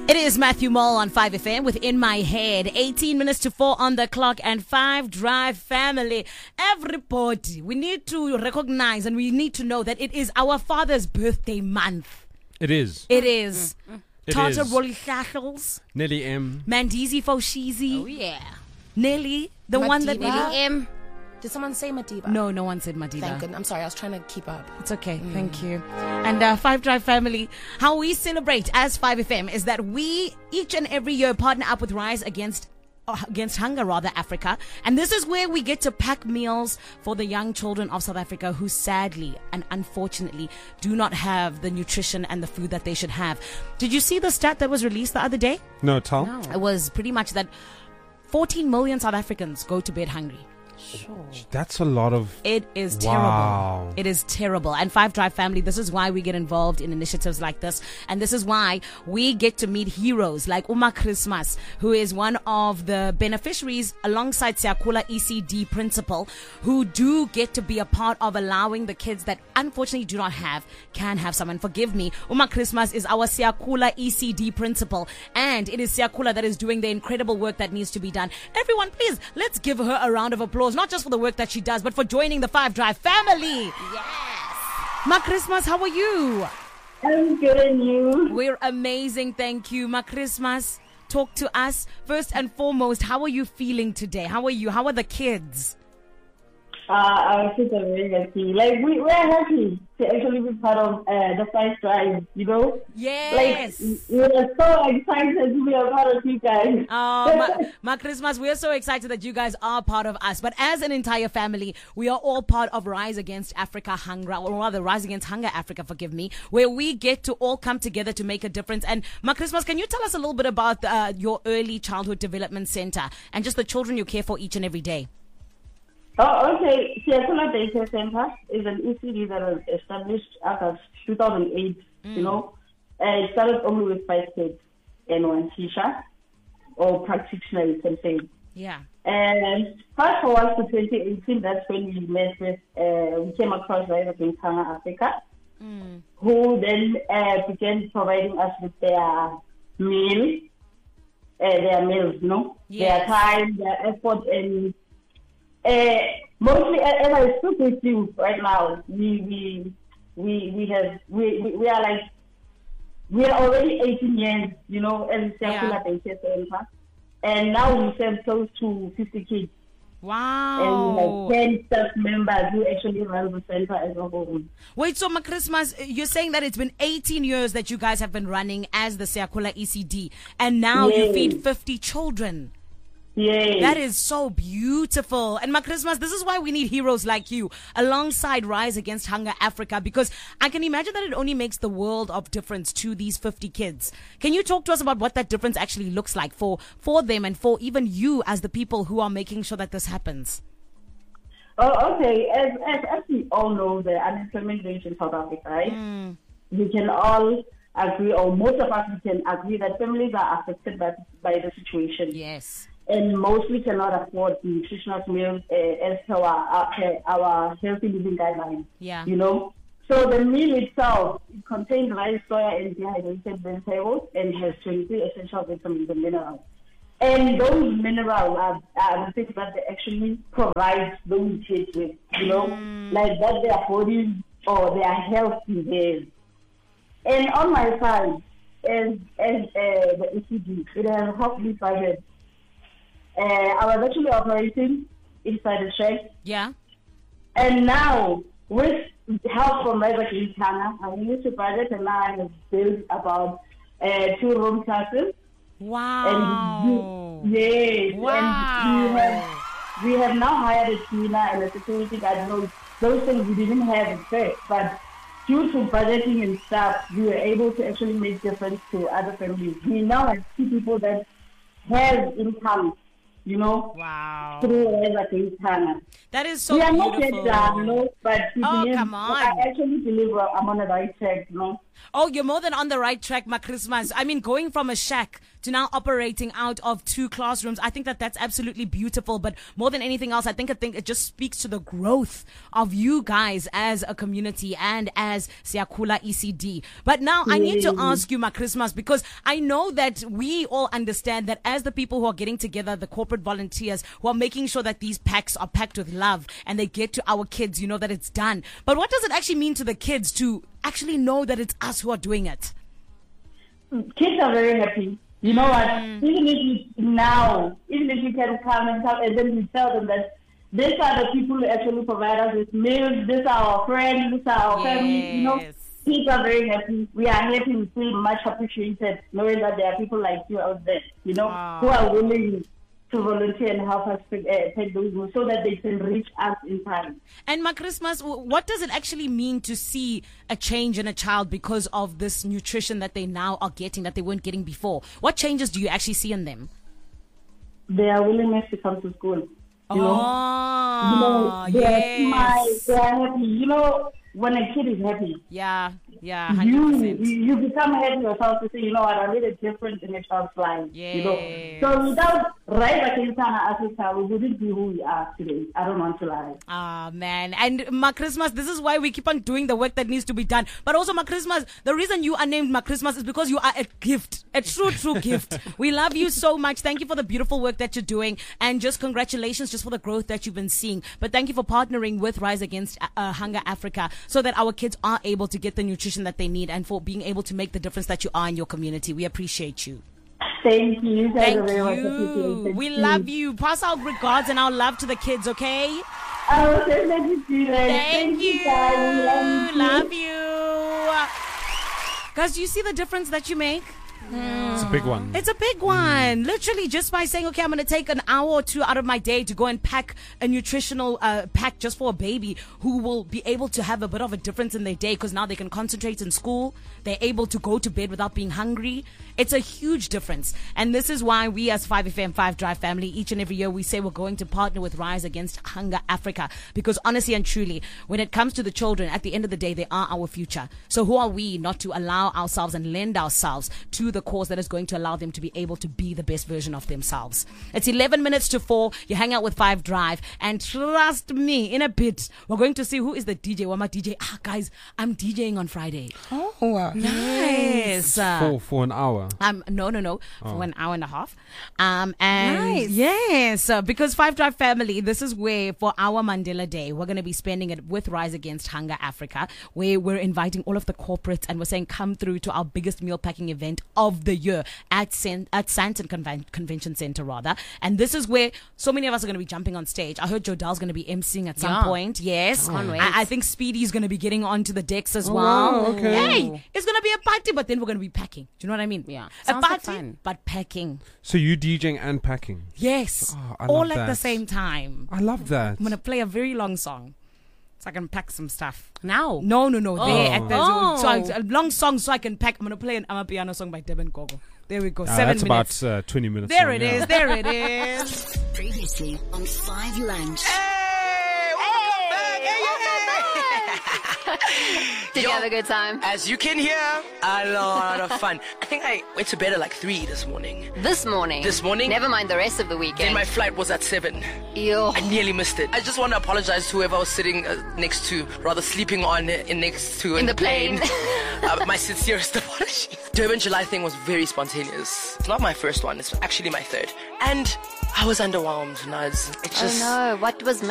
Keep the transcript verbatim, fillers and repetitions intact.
It is Matthew Mole on five F M with In My Head. eighteen minutes to four on the clock and five Drive family. Everybody, we need to recognize and we need to know that it is our father's birthday month. It is. It is. Mm, mm. It Tata is. Rolishachels. Nelly M. Mandizi Foshizi. Oh, yeah. Nelly, the one that... Madiba M. Did someone say Madiba? No, no one said Madiba. Thank goodness. I'm sorry, I was trying to keep up. It's okay. Mm. Thank you. And uh, Five Drive family, how we celebrate as five F M is that we each and every year partner up with Rise Against uh, Against Hunger, rather, Africa. And this is where we get to pack meals for the young children of South Africa who sadly and unfortunately do not have the nutrition and the food that they should have. Did you see the stat that was released the other day? No, Tom. No. It was pretty much that fourteen million South Africans go to bed hungry. Sure. That's a lot of... It is terrible. Wow. It is terrible. And Five Drive family, this is why we get involved in initiatives like this. And this is why we get to meet heroes like Uma Christmas, who is one of the beneficiaries alongside Siyakhula E C D principal, who do get to be a part of allowing the kids that unfortunately do not have, can have some. And forgive me, Uma Christmas is our Siyakhula E C D principal. And it is Siyakhula that is doing the incredible work that needs to be done. Everyone, please, let's give her a round of applause. Not just for the work that she does, but for joining the Five Drive family. Yes. Ma Christmas, how are you? I'm good, and you? We're amazing, thank you. Ma Christmas, talk to us. First and foremost, how are you feeling today? How are you? How are the kids? Uh, our kids are very happy. Like, we, we're happy to actually be part of uh, the Five Drive, you know? Yes. Like, we are so excited to be a part of you guys. Oh, Ma, Ma Christmas, we're so excited that you guys are part of us. But as an entire family, we are all part of Rise Against Africa Hunger, or rather Rise Against Hunger Africa, forgive me, where we get to all come together to make a difference. And Ma Christmas, can you tell us a little bit about uh, your early childhood development center and just the children you care for each and every day? Oh, okay. Siyakhula Daycare Center is an E C D that was established after two thousand eight, mm. you know. Uh, it started only with five kids and one teacher, or practitioner, you can say. Yeah. And fast forward to twenty eighteen, that's when we met with, uh, we came across Rise Against Hunger Africa, mm. who then uh, began providing us with their meal, uh, their meals, you know, yes. their time, their effort, and Uh, mostly, as I speak with you right now, we we we we have we, we, we are like we are already eighteen years, you know, as Siyakhula Daycare Center, and now we serve close to fifty kids. Wow! And we have ten staff members who actually run the center as a whole. Wait, so Ma Christmas, you're saying that it's been eighteen years that you guys have been running as the Siyakhula E C D, and now yes. you feed fifty children. Yes. That is so beautiful. And Ma Christmas, this is why we need heroes like you alongside Rise Against Hunger Africa, because I can imagine that it only makes the world of difference to these fifty kids. Can you talk to us about what that difference actually looks like for, for them and for even you as the people who are making sure that this happens? Oh, okay. As, as, as we all know, the unemployment rate in South Africa, right? Mm. We can all agree, or most of us we can agree, that families are affected by, by the situation. Yes. And mostly cannot afford nutritional meals uh, as per our, our, our healthy living guidelines. Yeah. You know? So the meal itself, it contains rice, soya, and dehydrated vegetables, and has twenty-three essential vitamins and minerals. And those minerals are, are the things that they actually provide those kids with, you know? Mm. Like that their bodies or their health deserves. And on my side, as, as uh, the E C D, it has helped me budget. Uh, I was actually operating inside the shack. Yeah. And now, with help from Rise Against Hunger, I used to budget, and now I have built about uh, two room classes. Wow. And we, yes. Wow. And we have, we have now hired a cleaner and a security guard. Those, those things we didn't have at first, but due to budgeting and stuff, we were able to actually make difference to other families. We now have two people that have income you know, Wow. through Rise Against Hunger. That is so we are beautiful. not yet done, no, but we Oh, believe, come on. I actually believe I'm on the right track, you know. Oh, you're more than on the right track, Ma Christmas. I mean, going from a shack to now operating out of two classrooms, I think that that's absolutely beautiful. But more than anything else, I think I think it just speaks to the growth of you guys as a community and as Siyakhula E C D. But now I need to ask you, Ma Christmas, because I know that we all understand that as the people who are getting together, the corporate volunteers who are making sure that these packs are packed with love and they get to our kids, you know, that it's done. But what does it actually mean to the kids to actually know that it's us who are doing it? Kids are very happy. You know what? Even if you now, even if you can come and come and then we tell them that these are the people who actually provide us with meals, these are our friends, these are our family, you know. Yes. Kids are very happy. We are happy. We feel much appreciated knowing that there are people like you out there, you know, Wow. who are willing to volunteer and help us take, uh, take those moves so that they can reach us in time. And Ma Christmas, w- what does it actually mean to see a change in a child because of this nutrition that they now are getting that they weren't getting before? What changes do you actually see in them? Their willingness to come to school. You know, you Oh, know they yes. are smile, they are happy. You know, when a kid is happy, Yeah, yeah, one you, hundred you percent. you become happy yourself to say, you know what, I made a difference in a child's life. You know, Yes. so without Rise Against Hunger Africa, we wouldn't be who we are today. I don't want to lie. Ah, man. And Ma Christmas, this is why we keep on doing the work that needs to be done. But also, Ma Christmas, the reason you are named Ma Christmas is because you are a gift, a true, true gift. We love you so much. Thank you for the beautiful work that you're doing. And just congratulations just for the growth that you've been seeing. But thank you for partnering with Rise Against uh, Hunger Africa so that our kids are able to get the nutrition that they need and for being able to make the difference that you are in your community. We appreciate you. Thank you. You guys Thank are very much you. appreciated. We love you. Pass our regards and our love to the kids, okay? I will definitely do that. Thank, you. guys. We love you. Love you. Guys, do you see the difference that you make? It's a big one. It's a big one. Literally, just by saying, okay, I'm going to take an hour or two out of my day to go and pack a nutritional uh, pack just for a baby who will be able to have a bit of a difference in their day because now they can concentrate in school. They're able to go to bed without being hungry. It's a huge difference. And this is why we as five F M five Drive family, each and every year we say we're going to partner with Rise Against Hunger Africa. Because honestly and truly, when it comes to the children, at the end of the day, they are our future. So who are we not to allow ourselves and lend ourselves to the cause that is going to allow them to be able to be the best version of themselves? It's eleven minutes to four. You hang out with Five Drive. And trust me, in a bit, we're going to see who is the D J. Wama D J. Ah, guys, I'm DJing on Friday. Oh, wow. Nice. Uh, For, for an hour. Um, no, no, no, for an hour and a half. Um, and Nice. yes, uh, because Five Drive family, this is where for our Mandela Day, we're going to be spending it with Rise Against Hunger Africa, where we're inviting all of the corporates and we're saying, come through to our biggest meal packing event of the year at San- at Santon Conven- Convention Center, rather. And this is where so many of us are going to be jumping on stage. I heard Jodal's going to be emceeing at some Yeah. point. Yes. Can't wait. I, I think Speedy's going to be getting onto the decks as well. wow, okay. Hey, it's going to be a party, but then we're going to be packing. Do you know what I mean? Yeah. A Sounds like party, fun. but packing. So you DJing and packing. Yes. Oh, I all love at the that. same time. I love that. I'm going to play a very long song so I can pack some stuff. Now? No, no, no. There at the, Oh. so I, a long song so I can pack. I'm going to play an Amapiano song by Deben Gogo. There we go. Ah, Seven that's minutes. about uh, twenty minutes. there long, it yeah. is. There it is. Previously on Five Lunch. Did you have a good time? As you can hear, a lot of fun. I think I went to bed at like three this morning. This morning. This morning? Never mind the rest of the Then weekend. my flight was at seven. Ew. I nearly missed it. I just want to apologize to whoever I was sitting uh, next to, rather sleeping on uh, in next to in, the plane. uh, my sincerest apologies. Durban July thing was very spontaneous. It's not my first one. It's actually my third. And I was underwhelmed, Naz. It Oh just... no, what was missing?